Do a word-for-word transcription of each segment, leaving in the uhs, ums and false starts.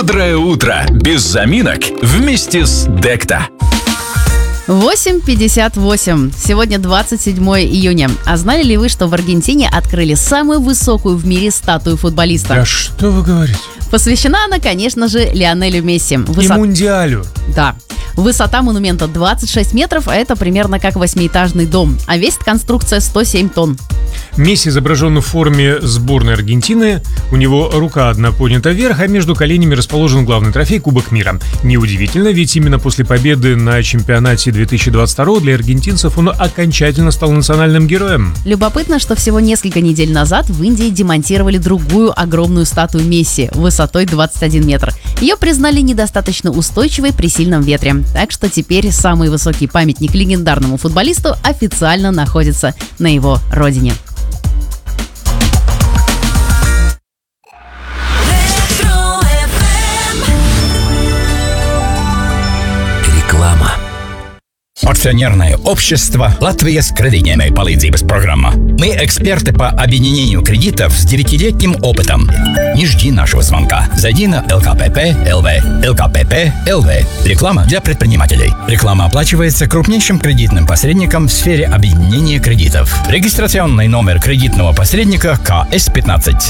Бодрое утро, без заминок, вместе с Декта. восемь пятьдесят восемь. Сегодня двадцать седьмое июня. А знали ли вы, что в Аргентине открыли самую высокую в мире статую футболиста? Да что вы говорите? Посвящена она, конечно же, Лионелю Месси. Высот... И Мундиалю. Да. Высота монумента двадцать шесть метров, а это примерно как восьмиэтажный дом. А весит конструкция сто семь тонн. Месси изображен в форме сборной Аргентины. У него рука одна поднята вверх, а между коленями расположен главный трофей — Кубок мира. Неудивительно, ведь именно после победы на чемпионате две тысячи двадцать второго для аргентинцев он окончательно стал национальным героем. Любопытно, что всего несколько недель назад в Индии демонтировали другую огромную статую Месси высотой двадцать один метр. Ее признали недостаточно устойчивой при сильном ветре. Так что теперь самый высокий памятник легендарному футболисту официально находится на его родине. Реклама. Акционерное общество «Латвия с кредитной palīdzības программа». Мы эксперты по объединению кредитов с девятилетним опытом. Не жди нашего звонка. Зайди на эл ка пэ пэ точка эл ви. эл ка пэ пэ точка эл ви. Реклама для предпринимателей. Реклама оплачивается крупнейшим кредитным посредником в сфере объединения кредитов. Регистрационный номер кредитного посредника ка эс пятнадцать.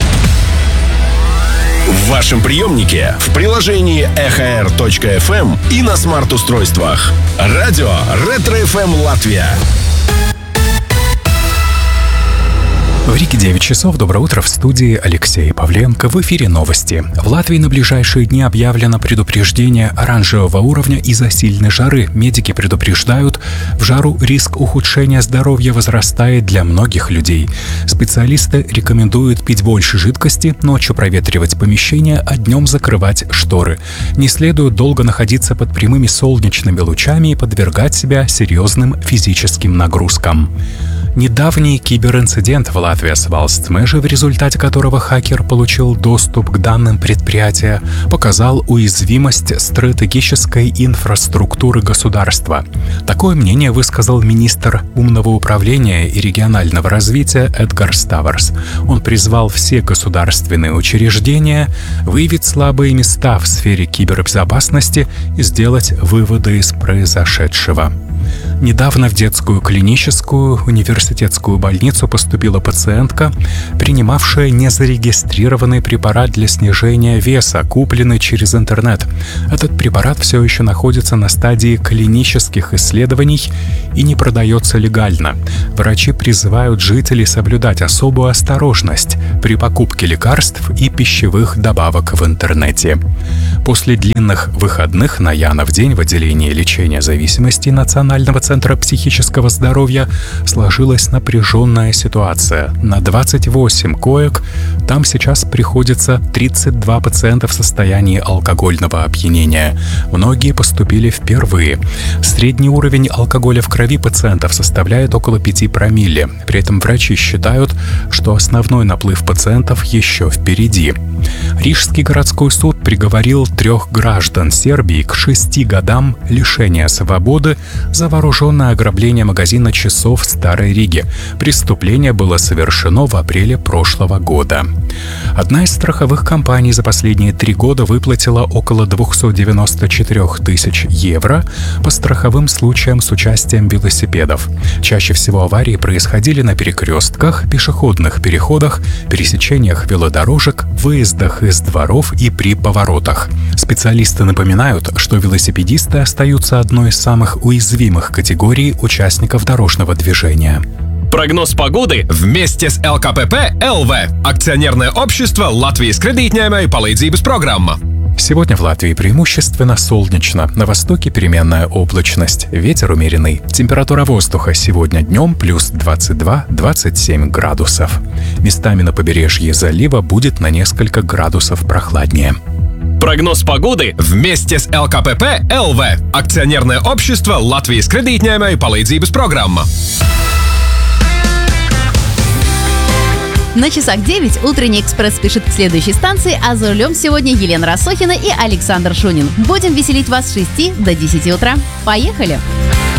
В вашем приемнике, в приложении эхо эр точка эф эм и на смарт-устройствах. Радио Ретро эф эм Латвия. В Риге девять часов. Доброе утро, в студии Алексей Павленко. В эфире новости. В Латвии на ближайшие дни объявлено предупреждение оранжевого уровня из-за сильной жары. Медики предупреждают, в жару риск ухудшения здоровья возрастает для многих людей. Специалисты рекомендуют пить больше жидкости, ночью проветривать помещение, а днем закрывать шторы. Не следует долго находиться под прямыми солнечными лучами и подвергать себя серьезным физическим нагрузкам. Недавний киберинцидент в Латвijas valsts meža, в результате которого хакер получил доступ к данным предприятия, показал уязвимость стратегической инфраструктуры государства. Такое мнение высказал министр умного управления и регионального развития Эдгар Ставарс. Он призвал все государственные учреждения выявить слабые места в сфере кибербезопасности и сделать выводы из произошедшего. Недавно в детскую клиническую университетскую больницу поступила пациентка, принимавшая незарегистрированный препарат для снижения веса, купленный через интернет. Этот препарат все еще находится на стадии клинических исследований и не продается легально. Врачи призывают жителей соблюдать особую осторожность при покупке лекарств и пищевых добавок в интернете. После длинных выходных на Янов день в отделении лечения зависимости Национального центра психического здоровья сложилась напряженная ситуация. На двадцать восемь коек там сейчас приходится тридцать два пациента в состоянии алкогольного опьянения. Многие поступили впервые. Средний уровень алкоголя в крови пациентов составляет около пяти промилле. При этом врачи считают, что основной наплыв пациентов еще впереди. Рижский городской суд приговорил трех граждан Сербии к шести годам лишения свободы за вооруженное ограбление магазина часов в Старой Риге. Преступление было совершено в апреле прошлого года. Одна из страховых компаний за последние три года выплатила около двести девяносто четыре тысячи евро по страховым случаям с участием велосипедов. Чаще всего аварии происходили на перекрестках, пешеходных переходах, пересечениях велодорожек, выездах из дворов и при поворотах. Специалисты напоминают, что велосипедисты остаются одной из самых уязвимых категорий участников дорожного движения. Прогноз погоды вместе с эл ка пэ пэ точка эл ви. Акционерное общество «Латвijas kreditņēmēju palīdzības программа». Сегодня в Латвии преимущественно солнечно, на востоке переменная облачность, ветер умеренный. Температура воздуха сегодня днем плюс двадцать два - двадцать семь градусов. Местами на побережье залива будет на несколько градусов прохладнее. Прогноз погоды вместе с эл ка пэ пэ точка эл ви. Акционерное общество «Латвijas kreditņēmēju palīdzības программа». На часах девять утренний экспресс спешит к следующей станции, а за рулем сегодня Елена Рассохина и Александр Шунин. Будем веселить вас с шести до десяти утра. Поехали!